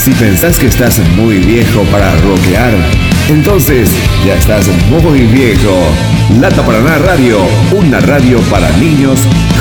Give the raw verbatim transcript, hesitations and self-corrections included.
Si pensás que estás muy viejo para rockear, entonces ya estás muy viejo. Lata Paraná Radio, una radio para niños